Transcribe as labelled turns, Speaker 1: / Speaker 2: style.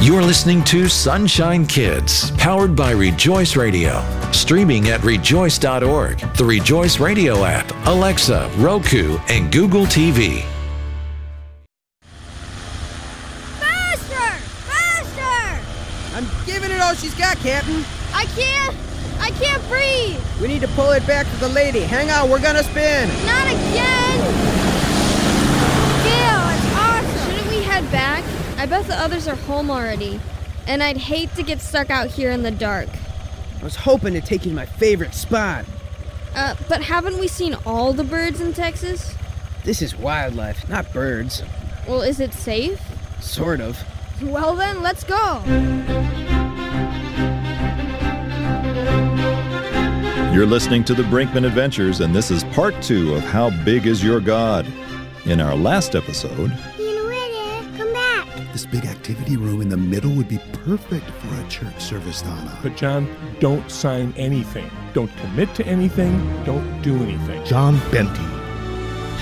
Speaker 1: You're listening to Sunshine Kids, powered by Rejoice Radio. Streaming at rejoice.org, the Rejoice Radio app, Alexa, Roku, and Google TV.
Speaker 2: Faster! Faster!
Speaker 3: I'm giving it all she's got, Captain.
Speaker 2: I can't breathe!
Speaker 3: We need to pull it back to the lady. Hang on, we're gonna spin.
Speaker 2: Not again! Gil, it's awesome!
Speaker 4: Shouldn't we head back? I bet the others are home already. And I'd hate to get stuck out here in the dark.
Speaker 3: I was hoping to take you to my favorite spot.
Speaker 4: But haven't we seen all the birds in Texas?
Speaker 3: This is wildlife, not birds.
Speaker 4: Well, is it safe?
Speaker 3: Sort of.
Speaker 4: Well then, let's go!
Speaker 5: You're listening to the Brinkman Adventures, and this is part 2 of How Big Is Your God? In our last episode...
Speaker 2: Come back!
Speaker 6: This big activity room in the middle would be perfect for a church service, Donna.
Speaker 7: But John, don't sign anything. Don't commit to anything. Don't do anything.
Speaker 6: John Benty,